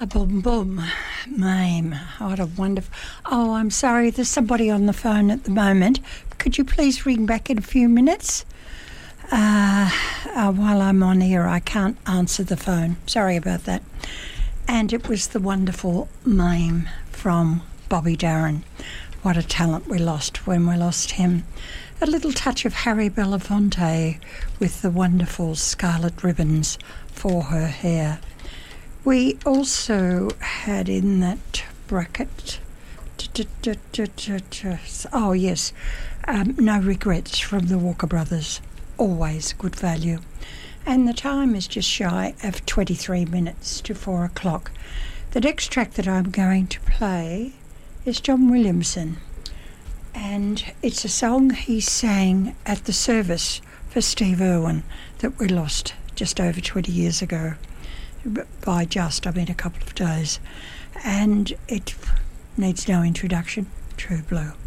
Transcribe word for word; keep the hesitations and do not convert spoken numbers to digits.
A boom boom, Mame. What a wonderful... Oh, I'm sorry, there's somebody on the phone at the moment. Could you please ring back in a few minutes? Uh, uh, while I'm on here, I can't answer the phone. Sorry about that. And it was the wonderful Mame from Bobby Darin. What a talent we lost when we lost him. A little touch of Harry Belafonte with the wonderful scarlet ribbons for her hair. We also had in that bracket, oh yes, um, No Regrets from the Walker Brothers, always good value. And the time is just shy of twenty-three minutes to four o'clock. The next track that I'm going to play is John Williamson, and it's a song he sang at the service for Steve Irwin that we lost just over twenty years ago. By just, I mean a couple of days. And it needs no introduction. True Blue.